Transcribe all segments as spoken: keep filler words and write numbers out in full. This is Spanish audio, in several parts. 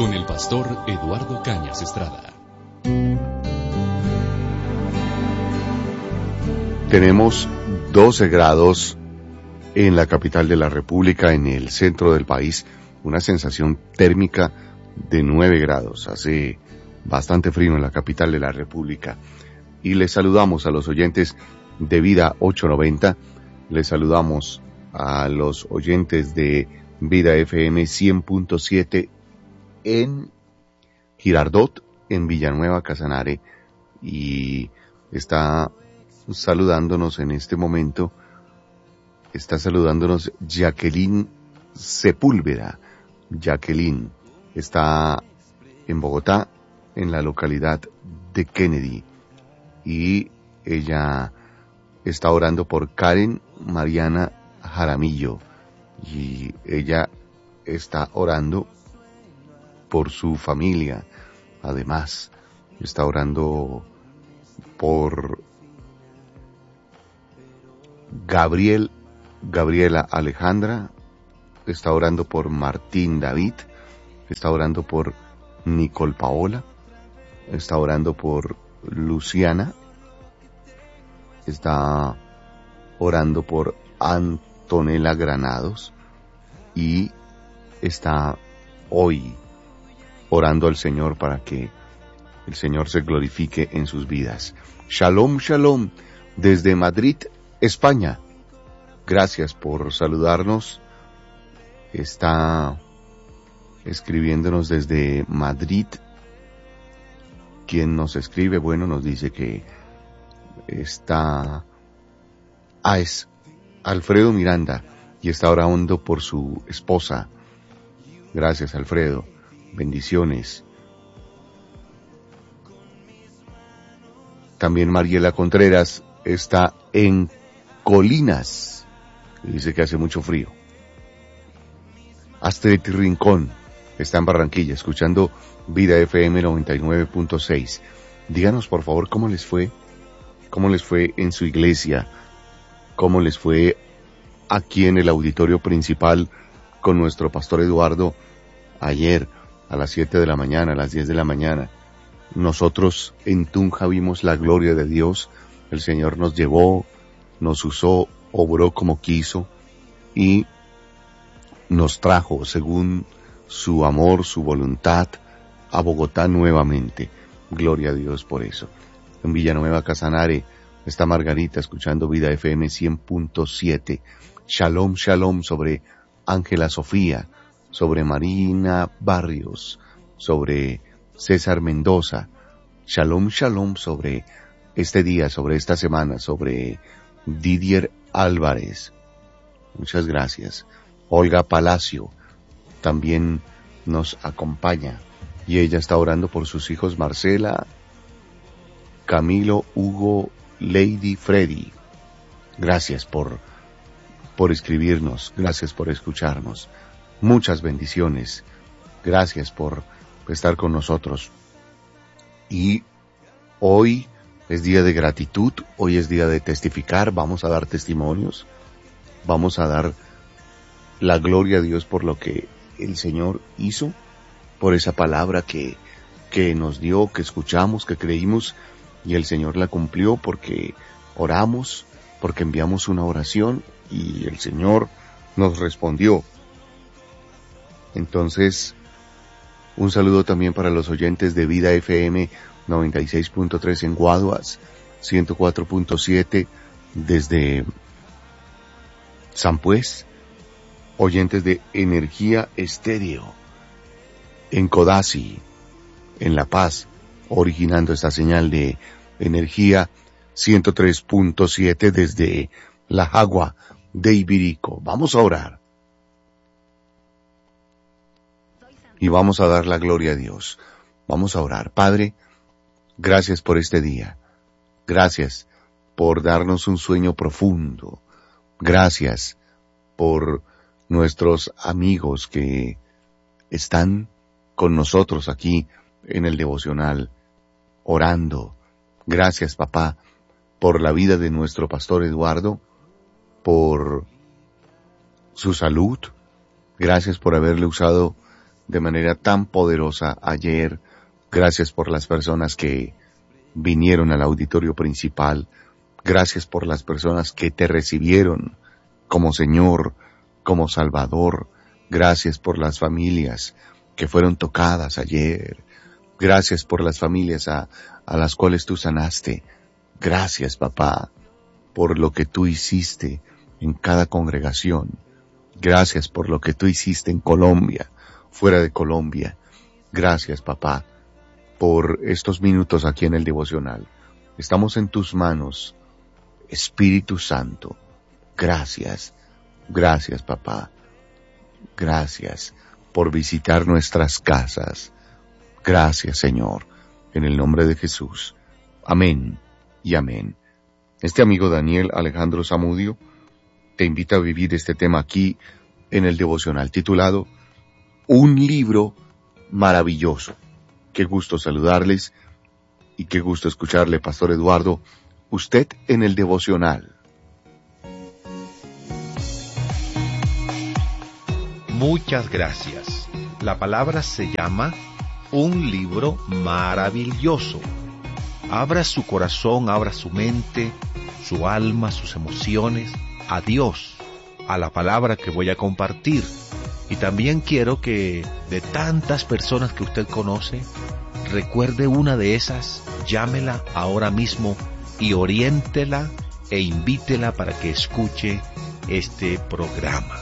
con el pastor Eduardo Cañas Estrada. Tenemos doce grados en la capital de la República, en el centro del país, una sensación térmica de nueve grados. Hace bastante frío en la capital de la República. Y les saludamos a los oyentes de Vida ochocientos noventa, les saludamos a los oyentes de Vida F M cien punto siete en Girardot, en Villanueva, Casanare, y está saludándonos en este momento, está saludándonos Jacqueline Sepúlveda. Jacqueline está en Bogotá, en la localidad de Kennedy, y ella está orando por Karen Mariana Jaramillo, y ella está orando por su familia. Además, está orando por Gabriel, Gabriela Alejandra, está orando por Martín David, está orando por Nicole Paola, está orando por Luciana, está orando por Antonella Granados, y está hoy orando al Señor para que el Señor se glorifique en sus vidas. Shalom, shalom, desde Madrid, España. Gracias por saludarnos. Está escribiéndonos desde Madrid. ¿Quién nos escribe? Bueno, nos dice que está... Ah, es Alfredo Miranda, y está orando por su esposa. Gracias, Alfredo. Bendiciones. También Mariela Contreras está en Colinas, dice que hace mucho frío. Astrid Rincón está en Barranquilla, escuchando Vida F M noventa y nueve punto seis. Díganos, por favor, cómo les fue, cómo les fue en su iglesia, cómo les fue aquí en el auditorio principal con nuestro pastor Eduardo ayer a las siete de la mañana, a las diez de la mañana. Nosotros en Tunja vimos la gloria de Dios. El Señor nos llevó, nos usó, obró como quiso y nos trajo según su amor, su voluntad, a Bogotá nuevamente. Gloria a Dios por eso. En Villanueva, Casanare, está Margarita escuchando Vida F M cien punto siete. Shalom, shalom sobre Ángela Sofía, sobre Marina Barrios, sobre César Mendoza. Shalom, shalom sobre este día, sobre esta semana, sobre Didier Álvarez. Muchas gracias. Olga Palacio también nos acompaña, y ella está orando por sus hijos Marcela, Camilo, Hugo, Lady, Freddy. Gracias por, por escribirnos, gracias por escucharnos. Muchas bendiciones. Gracias por estar con nosotros. Y hoy es día de gratitud, hoy es día de testificar, vamos a dar testimonios, vamos a dar la gloria a Dios por lo que el Señor hizo, por esa palabra que, que nos dio, que escuchamos, que creímos, y el Señor la cumplió porque oramos, porque enviamos una oración y el Señor nos respondió. Entonces, un saludo también para los oyentes de Vida F M noventa y seis punto tres en Guaduas, ciento cuatro punto siete desde San Pues, oyentes de Energía Estéreo en Codazzi, en La Paz, originando esta señal de Energía ciento tres punto siete desde La Jagua de Ibirico. Vamos a orar. Y vamos a dar la gloria a Dios. Vamos a orar. Padre, gracias por este día. Gracias por darnos un sueño profundo. Gracias por nuestros amigos que están con nosotros aquí en el devocional, orando. Gracias, papá, por la vida de nuestro pastor Eduardo, por su salud. Gracias por haberle usado de manera tan poderosa ayer. Gracias por las personas que vinieron al auditorio principal. Gracias por las personas que te recibieron como Señor, como Salvador. Gracias por las familias que fueron tocadas ayer. Gracias por las familias a, a las cuales tú sanaste. Gracias, papá, por lo que tú hiciste en cada congregación. Gracias por lo que tú hiciste en Colombia, fuera de Colombia. Gracias, papá, por estos minutos aquí en el devocional. Estamos en tus manos, Espíritu Santo. Gracias, gracias, papá. Gracias por visitar nuestras casas. Gracias, Señor, en el nombre de Jesús. Amén y amén. Este amigo Daniel Alejandro Zamudio te invita a vivir este tema aquí en el devocional titulado Un libro maravilloso. Qué gusto saludarles y qué gusto escucharle, Pastor Eduardo, usted en el devocional. Muchas gracias. La palabra se llama Un libro maravilloso. Abra su corazón, abra su mente, su alma, sus emociones a Dios, a la palabra que voy a compartir. Y también quiero que de tantas personas que usted conoce, recuerde una de esas, llámela ahora mismo y oriéntela e invítela para que escuche este programa.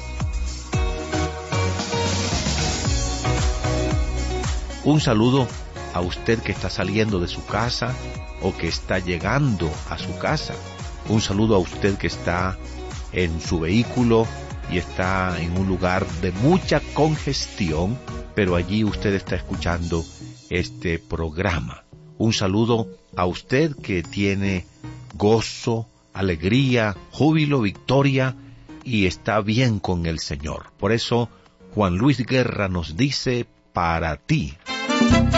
Un saludo a usted que está saliendo de su casa o que está llegando a su casa. Un saludo a usted que está en su vehículo y está en un lugar de mucha congestión, pero allí usted está escuchando este programa. Un saludo a usted que tiene gozo, alegría, júbilo, victoria y está bien con el Señor. Por eso Juan Luis Guerra nos dice, para ti.